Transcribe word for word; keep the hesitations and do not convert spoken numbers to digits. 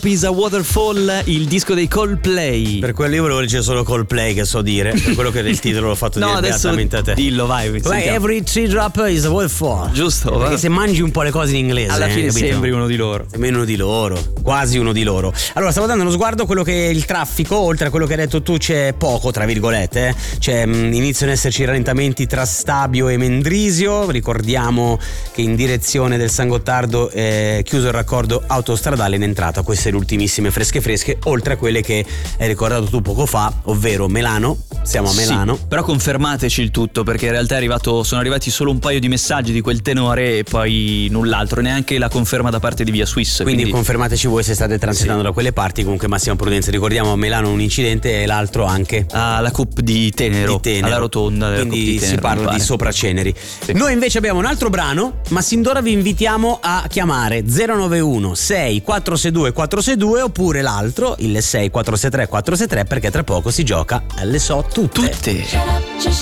Pisa Waterfall, il disco dei Coldplay. Per quello io volevo leggere solo Coldplay, che so dire. Per quello che del titolo l'ho fatto no, dire adesso beatamente a te. Dillo, vai. Like every tree drop is a waterfall. Giusto. Perché se mangi un po' le cose in inglese, alla fine eh, sembri uno di loro. Sembri uno di loro, quasi uno di loro. Allora, stavo dando uno sguardo a quello che è il traffico. Oltre a quello che hai detto tu, c'è poco, tra virgolette. Eh. Cioè, mh, iniziano ad esserci rallentamenti tra Stabio e Mendrisio. Ricordiamo che in direzione del San Gottardo è chiuso il raccordo autostradale in entrata. Queste le ultimissime fresche fresche, oltre a quelle che hai ricordato tu poco fa, ovvero Melano. Siamo a Melano. Sì, però confermateci il tutto, perché in realtà è arrivato, sono arrivati solo un paio di messaggi di quel tenore e poi null'altro, neanche la conferma da parte di Via Swiss. Quindi, quindi confermateci voi se state transitando sì. da quelle parti. Comunque massima prudenza. Ricordiamo a Melano un incidente e l'altro anche alla Coupe di Tenero, di Tenero. alla rotonda della quindi Coupe di Tenero, si parla di Sopraceneri. Sì. Noi invece abbiamo un altro brano, ma sin d'ora vi invitiamo a chiamare zero nove uno sei quattro sei due quattro sei due oppure l'altro il sei quattro sei tre quattro sei tre, perché tra poco si gioca alle so tutte. Tutte.